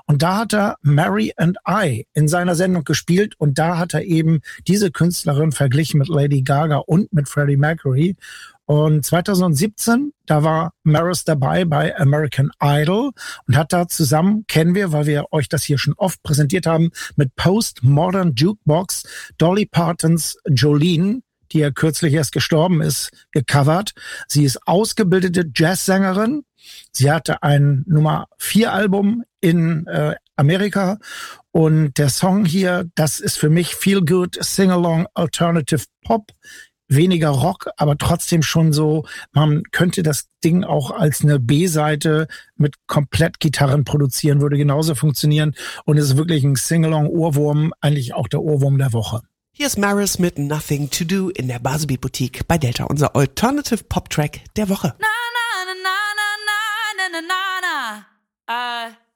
Und da hat er Mary and I in seiner Sendung gespielt und da hat er eben diese Künstlerin verglichen mit Lady Gaga und mit Freddie Mercury. Und 2017, da war Maris dabei bei American Idol und hat da zusammen, kennen wir, weil wir euch das hier schon oft präsentiert haben, mit Postmodern Jukebox Dolly Partons Jolene, die ja kürzlich erst gestorben ist, gecovert. Sie ist ausgebildete Jazzsängerin. Sie hatte ein Nummer 4 Album in Amerika und der Song hier, das ist für mich Feel Good Sing-Along Alternative Pop. Weniger Rock, aber trotzdem schon so, man könnte das Ding auch als eine B-Seite mit komplett Gitarren produzieren, würde genauso funktionieren und es ist wirklich ein Sing-Along-Ohrwurm, eigentlich auch der Ohrwurm der Woche. Hier ist Maris mit Nothing to Do in der Baselbeat Boutique bei Delta, unser Alternative Pop Track der Woche. Na na na na na na na na na.